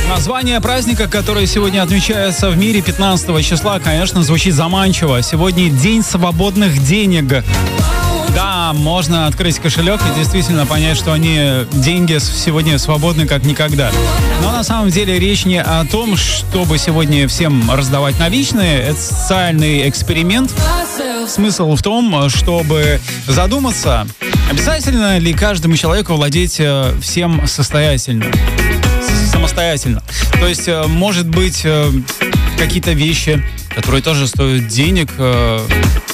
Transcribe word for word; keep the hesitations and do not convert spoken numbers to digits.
Название праздника, который сегодня отмечается в мире пятнадцатого числа, конечно, звучит заманчиво. Сегодня День свободных денег. Да, можно открыть кошелек и действительно понять, что они, деньги сегодня свободны как никогда. Но на самом деле речь не о том, чтобы сегодня всем раздавать наличные. Это социальный эксперимент. Смысл в том, чтобы задуматься, обязательно ли каждому человеку владеть всем состоятельно. самостоятельно. То есть, может быть, какие-то вещи, которые тоже стоят денег,